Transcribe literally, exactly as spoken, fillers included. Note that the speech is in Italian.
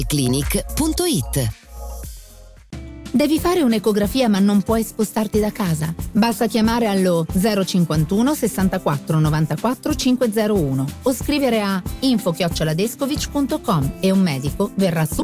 clinic punto it. Devi fare un'ecografia ma non puoi spostarti da casa? Basta chiamare allo zero cinquantuno sessantaquattro novantaquattro cinquecentouno o scrivere a info chiocciola descovich punto com e un medico verrà su